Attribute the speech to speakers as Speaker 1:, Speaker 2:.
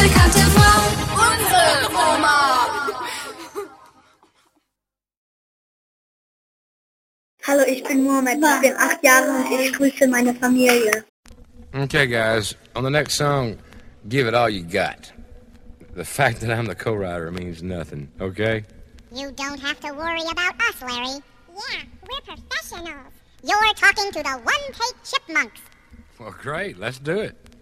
Speaker 1: Unsere Oma!
Speaker 2: Hallo, ich bin Mohammed, ich bin 8 Jahre und ich grüße meine Familie.
Speaker 3: Okay, guys, on the next song, give it all you got. The fact that I'm the co-writer means nothing, okay?
Speaker 4: You don't have to worry about us, Larry. Yeah, we're professionals. You're talking to the one-take chipmunks.
Speaker 3: Well, great, let's do it.